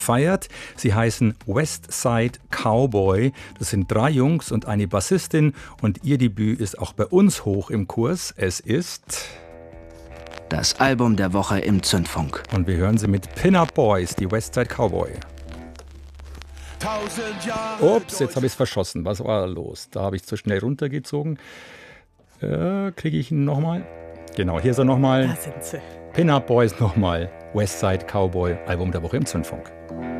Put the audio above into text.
feiert. Sie heißen Westside Cowboy. Das sind 3 Jungs und eine Bassistin und ihr Debüt ist auch bei uns hoch im Kurs. Es ist das Album der Woche im Zündfunk. Und wir hören sie mit Pin-Up Boys, die Westside Cowboy. Ups, jetzt habe ich es verschossen. Was war los? Da habe ich zu schnell runtergezogen. Kriege ich ihn nochmal? Genau, hier ist er nochmal. Da sind sie. Pin-Up Boys nochmal. Westside Cowboy, Album der Woche im Zündfunk.